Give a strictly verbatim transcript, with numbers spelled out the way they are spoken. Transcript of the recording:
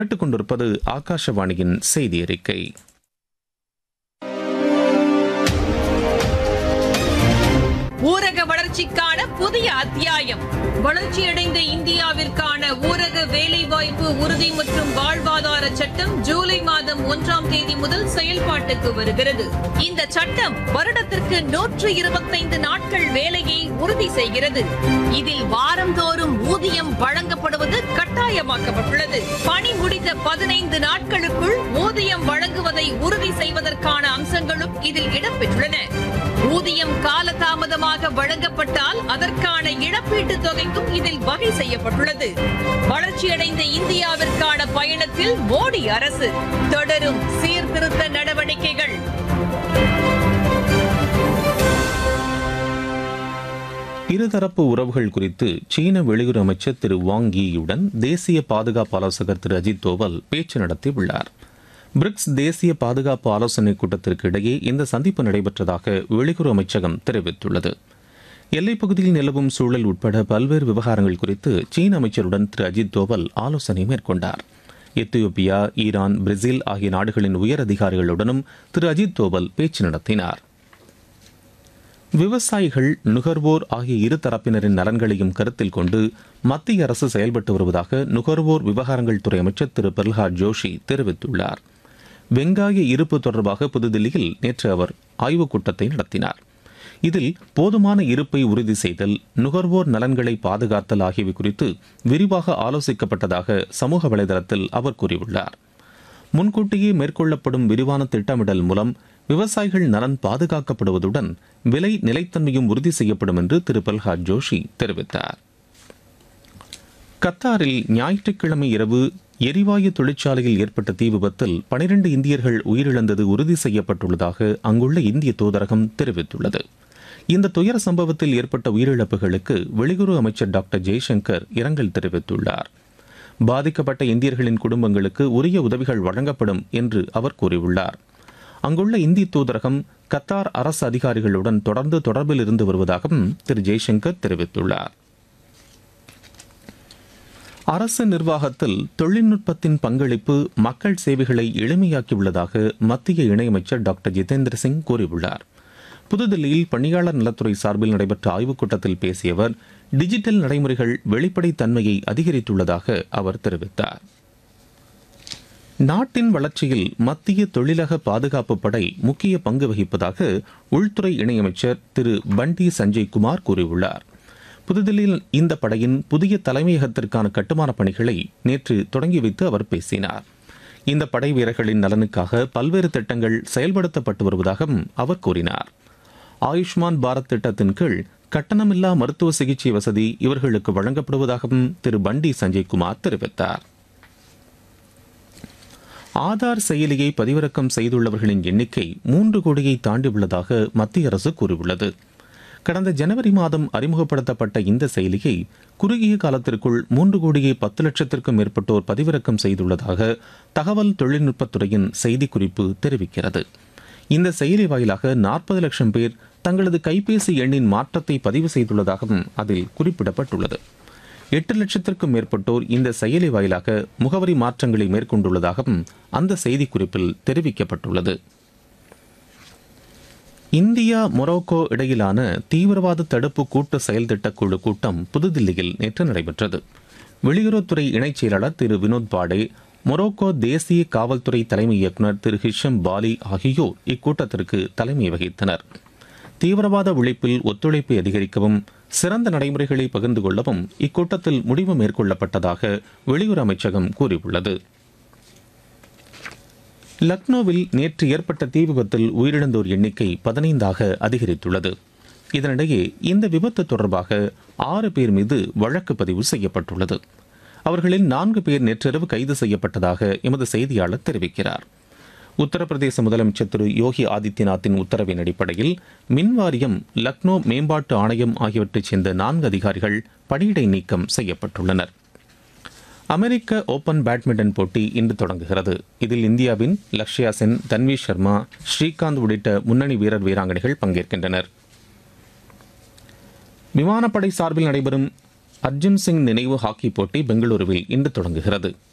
கேட்டுக் கொண்டிருப்பது ஆகாஷவாணியின் செய்தி அறிக்கை. ஊரக வளர்ச்சிக்கான புதிய அத்தியாயம். வளர்ச்சியடைந்த இந்தியாவிற்கான ஊரக வேலைவாய்ப்பு உறுதி மற்றும் வாழ்வாதார சட்டம் ஜூலை மாதம் ஒன்றாம் தேதி முதல் செயல்பாட்டுக்கு வருகிறது. இந்த சட்டம் வருடத்திற்கு நூற்று இருபத்தைந்து நாட்கள் வேலையை உறுதி செய்கிறது. இதில் வாரந்தோறும் ஊதியம் வழங்கப்படுவது கட்டாயமாக்கப்பட்டுள்ளது. பணி முடிந்த பதினைந்து நாட்களுக்குள் ஊதியம் வழங்குவதை உறுதி செய்வதற்கான அம்சங்களும் இதில் இடம்பெற்றுள்ளன. ஊதியம் காலதாமதமாக வழங்கப்பட்டால் அதற்கான இழப்பீட்டுத் தொகைக்கும் இதில் வகை செய்யப்பட்டுள்ளது. வளர்ச்சியடைந்த இந்தியாவிற்கான பயணத்தில் மோடி அரசு தொடரும் சீர்திருத்த நடவடிக்கைகள். இருதரப்பு உறவுகள் குறித்து சீன வெளியுறவு அமைச்சர் திரு வாங் யியுடன் தேசிய பாதுகாப்பு ஆலோசகர் திரு அஜித் தோவல் பேச்சு நடத்தியுள்ளார். பிரிக்ஸ் தேசிய பாதுகாப்பு ஆலோசனைக் கூட்டத்திற்கு இடையே இந்த சந்திப்பு நடைபெற்றதாக வெளியுறவு அமைச்சகம் தெரிவித்துள்ளது. எல்லைப் பகுதியில் நிலவும் சூழல் உட்பட பல்வேறு விவகாரங்கள் குறித்து சீன அமைச்சருடன் திரு அஜித் தோவல் ஆலோசனை மேற்கொண்டார். எத்தியோப்பியா, ஈரான், பிரேசில் ஆகிய நாடுகளின் உயர் அதிகாரிகளுடனும் திரு அஜித் தோவல் பேச்சு நடத்தினார். விவசாயிகள், நுகர்வோர் ஆகிய இரு தரப்பினரின் நலன்களையும் கருத்தில் கொண்டு மத்திய அரசு செயல்பட்டு வருவதாக நுகர்வோர் விவகாரங்கள் துறை அமைச்சர் திரு பிரல்ஹாத் ஜோஷி தெரிவித்துள்ளார். வெங்காய இருப்பு தொடர்பாக புதுதில்லியில் நேற்று அவர் ஆய்வுக் கூட்டத்தை நடத்தினார். இதில் போதுமான இருப்பை உறுதி செய்தல், நுகர்வோர் நலன்களை பாதுகாத்தல் ஆகியவை குறித்து விரிவாக ஆலோசிக்கப்பட்டதாக சமூக வலைதளத்தில் அவர் கூறியுள்ளார். முன்கூட்டியே மேற்கொள்ளப்படும் விரிவான திட்டமிடல் மூலம் விவசாயிகள் நலன் பாதுகாக்கப்படுவதுடன் விலை நிலைத்தன்மையும் உறுதி செய்யப்படும் என்று திரு பிரல்ஹாத் ஜோஷி தெரிவித்தார். கத்தாரில் ஞாயிற்றுக்கிழமை இரவு எரிவாயு தொழிற்சாலையில் ஏற்பட்ட தீ விபத்தில் பனிரண்டு இந்தியர்கள் உயிரிழந்தது உறுதி செய்யப்பட்டுள்ளதாக அங்குள்ள இந்திய தூதரகம் தெரிவித்துள்ளது. இந்த துயர சம்பவத்தில் ஏற்பட்ட உயிரிழப்புகளுக்கு வெளியுறவு அமைச்சர் டாக்டர் ஜெய்சங்கர் இரங்கல் தெரிவித்துள்ளார். பாதிக்கப்பட்ட இந்தியர்களின் குடும்பங்களுக்கு உரிய உதவிகள் வழங்கப்படும் என்று அவர் கூறியுள்ளார். அங்குள்ள இந்திய தூதரகம் கத்தார் அரசு அதிகாரிகளுடன் தொடர்ந்து தொடர்பில் இருந்து வருவதாகவும் திரு ஜெய்சங்கர் தெரிவித்துள்ளார். அரசு நிர்வாகத்தில் தொழில்நுட்பத்தின் பங்களிப்பு மக்கள் சேவைகளை எளிமையாக்கியுள்ளதாக மத்திய இணையமைச்சர் டாக்டர் ஜிதேந்திர சிங் கூறியுள்ளார். புதுதில்லியில் பணியாளர் நலத்துறை சார்பில் நடைபெற்ற ஆய்வுக் கூட்டத்தில் பேசிய அவர், டிஜிட்டல் நடைமுறைகள் வெளிப்படைத்தன்மையை அதிகரித்துள்ளதாக அவர் தெரிவித்தார். நாட்டின் வளர்ச்சியில் மத்திய தொழிலக பாதுகாப்பு படை முக்கிய பங்கு வகிப்பதாக உள்துறை இணையமைச்சர் திரு பண்டி சஞ்சய் குமார் கூறியுள்ளார். புதுதில்லியில் இந்த படையின் புதிய தலைமையகத்திற்கான கட்டுமான பணிகளை நேற்று தொடங்கி வைத்து அவர் பேசினார். இந்த படை வீரர்களின் நலனுக்காக பல்வேறு திட்டங்கள் செயல்படுத்தப்பட்டு வருவதாகவும் அவர் கூறினார். ஆயுஷ்மான் பாரத் திட்டத்தின் கீழ் கட்டணமில்லா மருத்துவ சிகிச்சை வசதி இவர்களுக்கு வழங்கப்படுவதாகவும் திரு பண்டி சஞ்சய் குமார் தெரிவித்தார். ஆதார் செயலியை பதிவிறக்கம் செய்துள்ளவர்களின் எண்ணிக்கை மூன்று கோடியை தாண்டியுள்ளதாக மத்திய அரசு கூறியுள்ளது. கடந்த ஜனவரி மாதம் அறிமுகப்படுத்தப்பட்ட இந்த செயலியை குறுகிய காலத்திற்குள் மூன்று கோடியே பத்து லட்சத்திற்கும் மேற்பட்டோர் பதிவிறக்கம் செய்துள்ளதாக தகவல் தொழில்நுட்பத்துறையின் செய்திக்குறிப்பு தெரிவிக்கிறது. இந்த செயலி வாயிலாக நாற்பது லட்சம் பேர் தங்களது கைபேசி எண்ணின் மாற்றத்தை பதிவு செய்துள்ளதாகவும் அதில் குறிப்பிடப்பட்டுள்ளது. எட்டு லட்சத்திற்கும் மேற்பட்டோர் இந்த செயலி வாயிலாக முகவரி மாற்றங்களை மேற்கொண்டுள்ளதாகவும் அந்த செய்திக்குறிப்பில் தெரிவிக்கப்பட்டுள்ளது. இந்தியா மொரோக்கோ இடையிலான தீவிரவாத தடுப்பு கூட்டு செயல் திட்டக்குழு கூட்டம் புதுதில்லியில் நேற்று நடைபெற்றது. வெளியுறவுத்துறை இணைச் செயலாளர் திரு வினோத் பாடே, மொரோக்கோ தேசிய காவல்துறை தலைமை இயக்குநர் திரு ஹிஷம் பாலி ஆகியோர் இக்கூட்டத்திற்கு தலைமை வகித்தனர். தீவிரவாத ஒழிப்பில் ஒத்துழைப்பை அதிகரிக்கவும் சிறந்த நடைமுறைகளை பகிர்ந்து கொள்ளவும் இக்கூட்டத்தில் முடிவு மேற்கொள்ளப்பட்டதாக வெளியுறவு அமைச்சகம் கூறியுள்ளது. லக்னோவில் நேற்று ஏற்பட்ட தீ விபத்தில் உயிரிழந்தோர் எண்ணிக்கை பதினைந்தாக அதிகரித்துள்ளது. இதனிடையே இந்த விபத்து தொடர்பாக ஆறு பேர் மீது வழக்கு பதிவு செய்யப்பட்டுள்ளது. அவர்களில் நான்கு பேர் நேற்றிரவு கைது செய்யப்பட்டதாக எமது செய்தியாளர் தெரிவிக்கிறார். உத்தரப்பிரதேச முதலமைச்சர் திரு யோகி ஆதித்யநாத்தின் உத்தரவின் அடிப்படையில் மின்வாரியம், லக்னோ மேம்பாட்டு ஆணையம் ஆகியவற்றைச் சேர்ந்த நான்கு அதிகாரிகள் பணியிடை நீக்கம் செய்யப்பட்டுள்ளனர். அமெரிக்க ஓபன் பேட்மிண்டன் போட்டி இன்று தொடங்குகிறது. இதில் இந்தியாவின் லக்ஷ்யா சென், தன்வி சர்மா, ஸ்ரீகாந்த் உள்ளிட்ட முன்னணி வீரர் வீராங்கனைகள் பங்கேற்கின்றனர். விமானப்படை சார்பில் நடைபெறும் அர்ஜுன் சிங் நினைவு ஹாக்கி போட்டி பெங்களூருவில் இன்று தொடங்குகிறது.